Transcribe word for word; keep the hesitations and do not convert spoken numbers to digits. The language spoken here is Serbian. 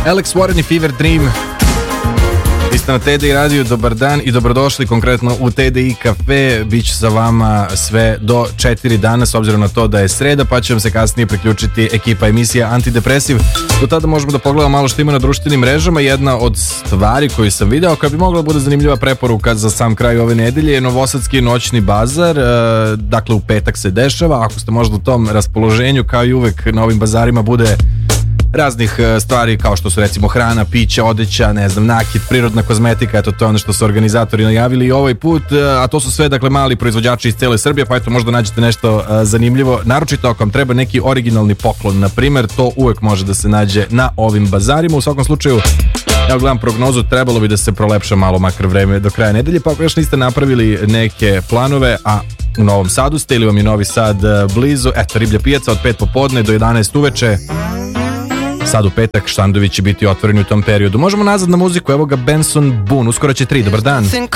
Alex Warren i Fever Dream. Vi ste na T D I radiju, dobar dan i dobrodošli konkretno u T D I kafe. Biću sa vama sve do četiri dana, s obzirom na to da je sreda, pa će vam se kasnije priključiti ekipa emisija Antidepresiv. Do tada možemo da pogledamo malo što ima na društvenim mrežama. Jedna od stvari koju sam video, koja bi mogla da bude zanimljiva preporuka za sam kraj ove nedelje, je Novosadski noćni bazar. Dakle, u petak se dešava. Ako ste možda u tom raspoloženju, kao i uvek na ovim bazarima bude raznih stvari kao što su recimo hrana, piće, odeća, ne znam, nakit, prirodna kozmetika. Eto, to je ono što su organizatori najavili i ovaj put, a to su sve, dakle, mali proizvođači iz cele Srbije, pa eto, možda nađete nešto zanimljivo, naročito ako vam treba neki originalni poklon, na primer, to uvek može da se nađe na ovim bazarima. U svakom slučaju, ja gledam prognozu, trebalo bi da se prolepša malo makar vreme do kraja nedelje, pa ako još niste napravili neke planove, a u Novom Sadu ste ili vam je Novi Sad blizu, eto, Riblja pijaca od pet popodne do jedanaest uveče. Sad u petak štandovi će biti otvoreni u tom periodu. Možemo nazad na muziku, evo ga Benson Boone, uskoro će tri, dobar dan.